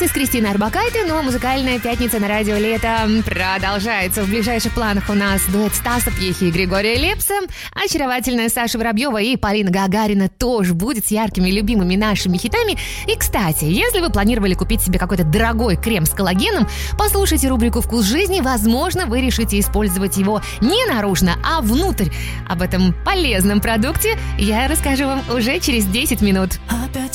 с Кристиной Орбакайте, но музыкальная пятница на радио Лето продолжается. В ближайших планах у нас дуэт Стаса Пьехи и Григория Лепса. Очаровательная Саша Воробьева и Полина Гагарина тоже будет с яркими любимыми нашими хитами. И, кстати, если вы планировали купить себе какой-то дорогой крем с коллагеном, послушайте рубрику «Вкус жизни». Возможно, вы решите использовать его не наружно, а внутрь. Об этом полезном продукте я расскажу вам уже через 10 минут. Опять